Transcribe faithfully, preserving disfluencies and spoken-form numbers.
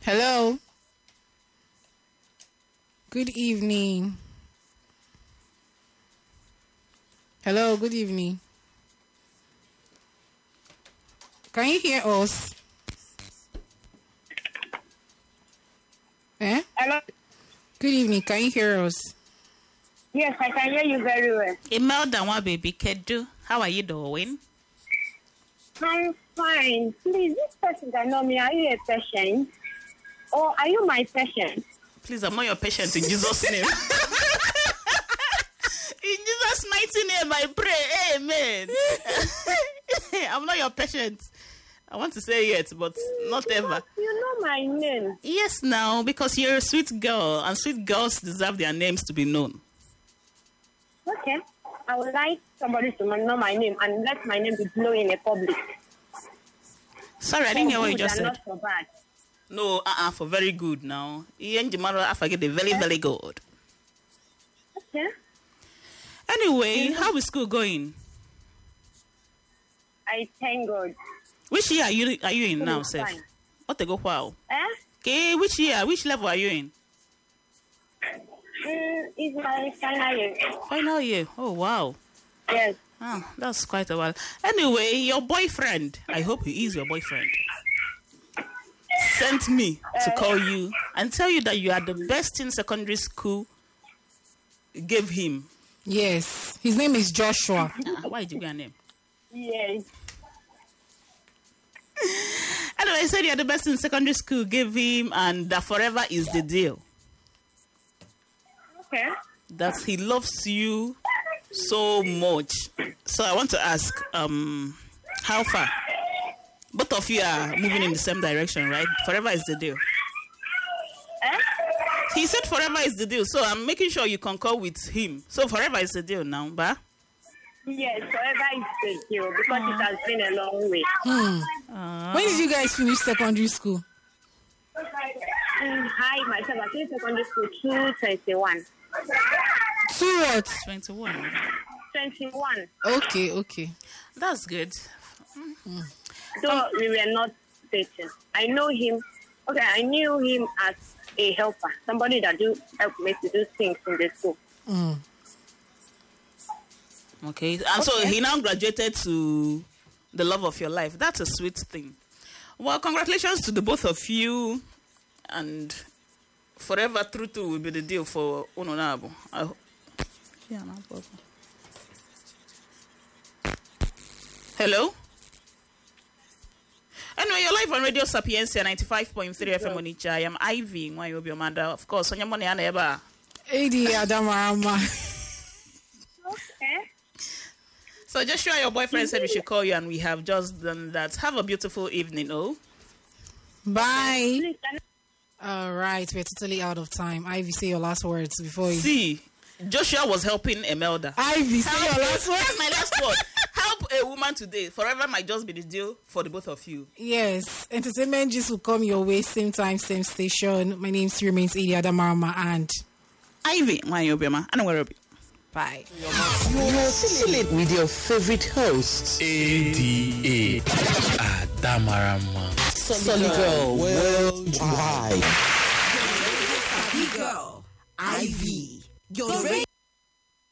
Hello. Good evening. Hello, good evening. Can you hear us? Eh? Hello. Good evening. Can you hear us? Yes, I can hear you very well. Imelda, one baby, Kedu, how are you doing? I'm fine. Please, this person that know me, are you a patient? Or are you my patient? Please, I'm not your patient in Jesus' name. In Jesus' mighty name, I pray. Amen. I'm not your patient. I want to say it, but not ever. You know my name. Yes, now, because you're a sweet girl, and sweet girls deserve their names to be known. Okay. I would like somebody to know my name and let my name be known in the public. Sorry, I didn't hear what you Good just and said. Not for bad. No, uh-uh, for very good now. Ian Jimaro, I forget the very, very good. Okay. Anyway, how is school going? I thank God. Which year are you are you in School now, is Seth? fine. What to go wow? Eh? Okay, which year, which level are you in? Mm, it's my final year. Final year. Oh wow. Yes. Ah, that's quite a while. Anyway, your boyfriend, I hope he is your boyfriend, sent me to call you and tell you that you are the best in secondary school. Gave him. Yes. His name is Joshua. Ah, why did you give a name? Yes. Anyway, I said you're the best in secondary school. Give him, and that forever is the deal. Okay. That he loves you so much. So I want to ask, um, how far? Both of you are moving in the same direction, right? Forever is the deal. Eh? He said forever is the deal, so I'm making sure you concur with him. So forever is the deal now, ba? Yes, forever is the deal because it has been a long way. Hmm. When did you guys finish secondary school? Mm, Hi, myself. I finished secondary school two twenty-one. Two what? twenty-one. twenty-one. Okay, okay. That's good. Though we were not dating. I know him. Okay, I knew him as a helper, somebody that do help me to do things in the school. Mm. Okay, and so he now graduated to the love of your life. That's a sweet thing. Well, congratulations to the both of you, and forever true to will be the deal for Unonabo. I ho- yeah, no problem. Hello? Anyway, you're live on Radio Sapiencia ninety-five point three F M Onitsha. I am Ivy, Nwayobi Omanda. Of course, on your money, and ever. Adi Adamarama. Okay. So, Joshua, your boyfriend said we should call you, and we have just done that. Have a beautiful evening, oh. Bye. Please, can All right, we're totally out of time. Ivy, say your last words before you. See, Joshua was helping Imelda. Ivy, say Help- your last That's words. my last word. Help a woman today. Forever might just be the deal for the both of you. Yes, entertainment just will come your way, same time, same station. My name still remains Adi Adamarama, and Ivy, Nwayobi Oma. I know where I'll be. bye. You're chilling with your favorite hosts, A D A Adamarama. Solid Girl Worldwide. Girl, Ivy, your radio